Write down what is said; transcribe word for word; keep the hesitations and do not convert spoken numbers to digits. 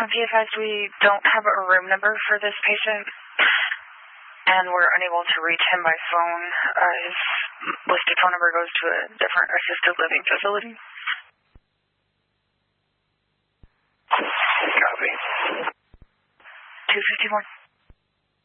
Be advised we don't have a room number for this patient, and we're unable to reach him by phone. Uh, his listed phone number goes to a different assisted living facility. Copy. two fifty-one.